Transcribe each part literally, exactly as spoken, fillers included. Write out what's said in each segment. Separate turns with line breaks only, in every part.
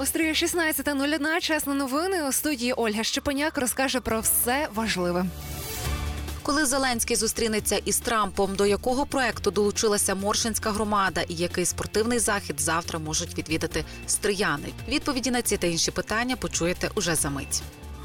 У стрію шістнадцята нуль один, час на новини. У студії Ольга Щепеняк розкаже про все важливе.
Коли Зеленський зустрінеться із Трампом, до якого проекту долучилася Моршинська громада і який спортивний захід завтра можуть відвідати стрияни? Відповіді на ці та інші питання почуєте уже за мить.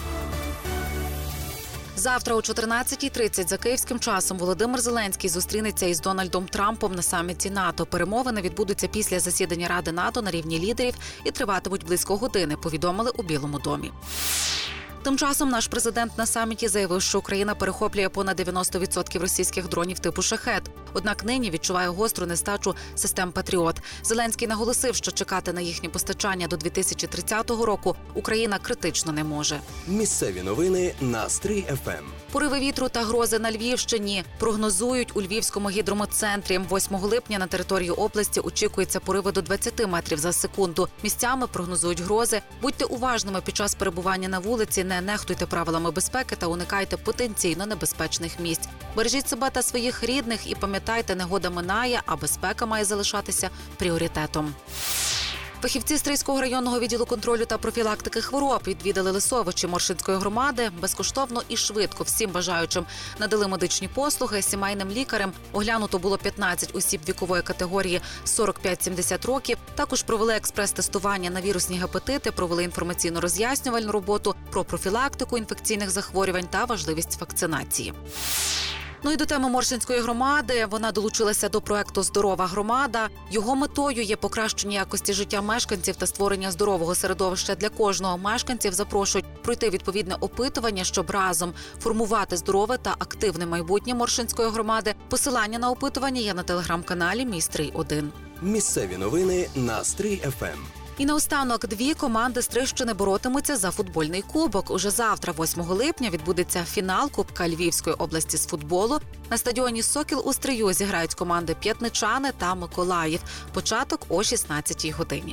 Завтра о чотирнадцятій тридцять за київським часом Володимир Зеленський зустрінеться із Дональдом Трампом на саміті НАТО. Перемовини відбудуться після засідання Ради НАТО на рівні лідерів і триватимуть близько години, повідомили у Білому домі. Тим часом наш президент на саміті заявив, що Україна перехоплює понад дев'яносто відсотків російських дронів типу «Шахед». Однак нині відчуває гостру нестачу систем «Патріот». Зеленський наголосив, що чекати на їхнє постачання до дві тисячі тридцятого року Україна критично не може.
Місцеві новини на Стрий еф ем.
Пориви вітру та грози на Львівщині прогнозують у Львівському гідрометцентрі. восьмого липня на території області очікується пориви до двадцяти метрів за секунду. Місцями прогнозують грози. Будьте уважними під час перебування на вулиці, не нехтуйте правилами безпеки та уникайте потенційно небезпечних місць. Бережіть себе та своїх рідних і пам'ятайте, негода минає, а безпека має залишатися пріоритетом. Фахівці Стрийського районного відділу контролю та профілактики хвороб відвідали Лисовичі Моршинської громади. Безкоштовно і швидко всім бажаючим надали медичні послуги. Сімейним лікарем оглянуто було п'ятнадцять осіб вікової категорії сорок п'ять - сімдесят років. Також провели експрес-тестування на вірусні гепатити, провели інформаційно-роз'яснювальну роботу про профілактику інфекційних захворювань та важливість вакцинації. Ну і до теми Моршинської громади. Вона долучилася до проекту «Здорова громада». Його метою є покращення якості життя мешканців та створення здорового середовища для кожного. Мешканців запрошують пройти відповідне опитування, щоб разом формувати здорове та активне майбутнє Моршинської громади. Посилання на опитування є на телеграм-каналі «Мій Стрий один».
Місцеві новини на Стрий еф ем.
І наостанок дві команди Стрийщини боротимуться за футбольний кубок. Уже завтра, восьмого липня, відбудеться фінал Кубка Львівської області з футболу. На стадіоні «Сокіл» у Стрию зіграють команди П'ятничани та Миколаїв. Початок о шістнадцятій годині.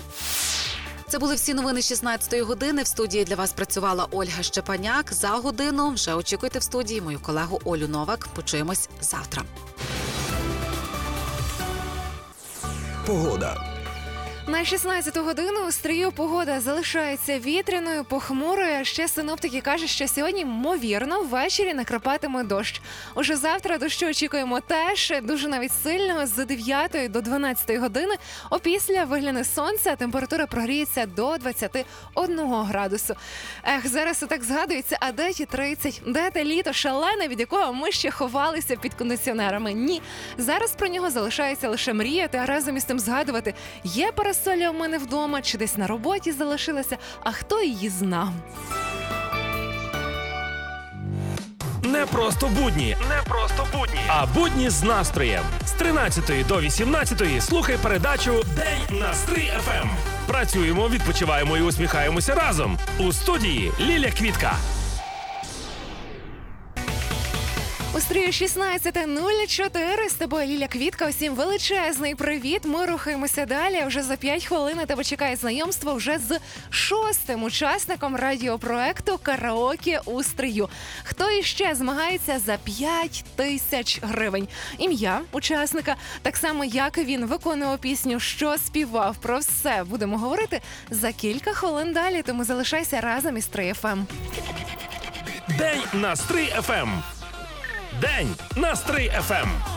Це були всі новини шістнадцятої години. В студії для вас працювала Ольга Щепеняк. За годину вже очікуйте в студії мою колегу Олю Новак. Почуємось завтра.
Погода.
На шістнадцяту годину у Стрию погода залишається вітряною, похмурою. Ще синоптики кажуть, що сьогодні, ймовірно, ввечері накрапатиме дощ. Уже завтра дощу очікуємо теж, дуже навіть сильного, з дев'ятої до дванадцятої години. Опісля вигляне сонце, температура прогріється до двадцяти одного градусу. Ех, зараз отак згадується, а де ті тридцять? Де те літо шалене, від якого ми ще ховалися під кондиціонерами? Ні. Зараз про нього залишається лише мріяти, а разом із тим згадувати, є парасоля у мене вдома, чи десь на роботі залишилася, а хто її знав.
Не просто будні, не просто будні, а будні з настроєм. З тринадцятої до вісімнадцятої слухай передачу «День на Стрий еф ем». Працюємо, відпочиваємо і усміхаємося разом. У студії Ліля Квітка.
У Стрію шістнадцята нуль чотири, з тобою Ліля Квітка. Усім величезний привіт. Ми рухаємося далі. Вже за п'ять хвилин на тебе чекає знайомство вже з шостим учасником радіопроекту «Караоке у Стрию». Хто іще змагається за п'ять тисяч гривень? Ім'я учасника, так само як він виконував пісню, що співав. Про все будемо говорити за кілька хвилин далі, тому залишайся разом із Стрий еф ем.
День на Стрий еф ем. День на Стрий еф ем.